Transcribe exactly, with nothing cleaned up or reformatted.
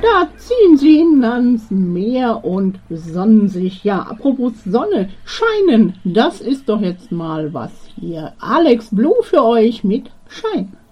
Da ziehen sie hin ans Meer und sonnen sich. Ja, apropos Sonne, scheinen, das ist doch jetzt mal was hier. Alex Blue für euch mit Schein.